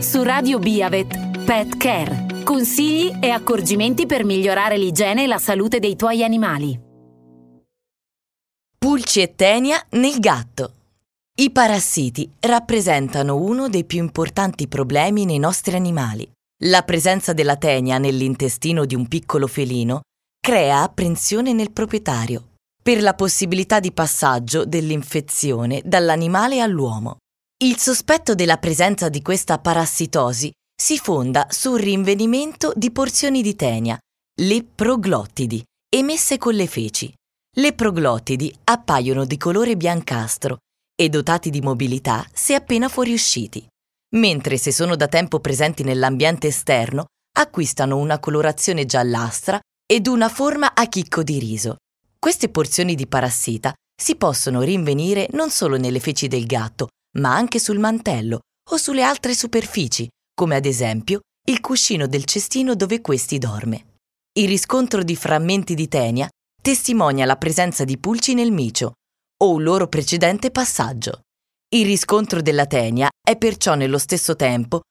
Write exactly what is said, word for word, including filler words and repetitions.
Su Radio Biavet, Pet Care. Consigli e accorgimenti per migliorare l'igiene e la salute dei tuoi animali. Pulci e tenia nel gatto. I parassiti rappresentano uno dei più importanti problemi nei nostri animali. La presenza della tenia nell'intestino di un piccolo felino crea apprensione nel proprietario per la possibilità di passaggio dell'infezione dall'animale all'uomo. Il sospetto della presenza di questa parassitosi si fonda sul rinvenimento di porzioni di tenia, le proglottidi, emesse con le feci. Le proglottidi appaiono di colore biancastro e dotati di mobilità se appena fuoriusciti, mentre se sono da tempo presenti nell'ambiente esterno acquistano una colorazione giallastra ed una forma a chicco di riso. Queste porzioni di parassita si possono rinvenire non solo nelle feci del gatto, ma anche sul mantello o sulle altre superfici, come ad esempio il cuscino del cestino dove questi dorme. Il riscontro di frammenti di tenia testimonia la presenza di pulci nel micio o un loro precedente passaggio. Il riscontro della tenia è perciò nello stesso tempo